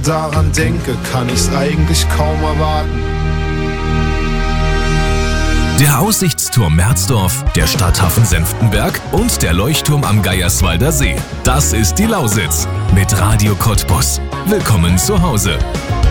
daran denke, kann ich's eigentlich kaum erwarten. Der Aussichtsturm Merzdorf, der Stadthafen Senftenberg und der Leuchtturm am Geierswalder See. Das ist die Lausitz mit Radio Cottbus. Willkommen zu Hause.